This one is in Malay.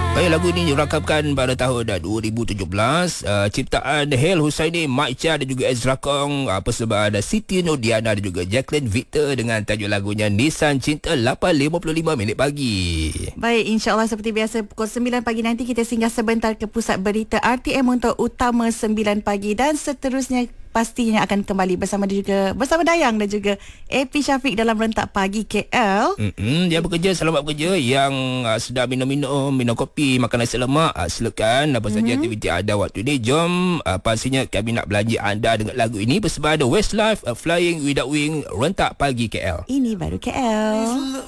Baik, lagu ini dirakamkan pada tahun 2017. Ciptaan Hel Husaini, Mike Chia dan juga Ezra Kong, persembahan Siti Nurdiana dan juga Jacqueline Victor dengan tajuk lagunya Nisan Cinta. 8.55 minit pagi. Baik, insyaAllah seperti biasa pukul 9 pagi nanti kita singgah sebentar ke pusat berita RTM untuk Utama 9 pagi dan seterusnya pastinya akan kembali bersama Dayang dan juga AP Syafiq dalam Rentak Pagi KL. Dia bekerja, selamat bekerja. Yang sedang minum kopi, makan nasi lemak, silakan apa saja aktiviti anda waktu ini. Jom, pastinya kami nak belanja anda dengan lagu ini bersama Westlife, Flying Without Wing, Rentak Pagi KL. Ini baru KL.